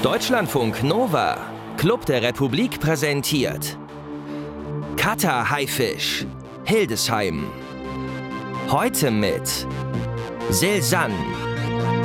Deutschlandfunk Nova, Club der Republik präsentiert Cutter Haifisch, Hildesheim. Heute mit Silsanne.